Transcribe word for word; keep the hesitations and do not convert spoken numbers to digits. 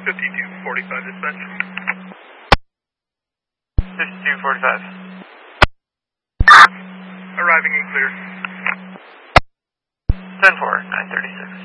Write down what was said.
fifty-two forty-five dispatch. fifty-two forty-five. Arriving and clear. ten four, nine thirty-six.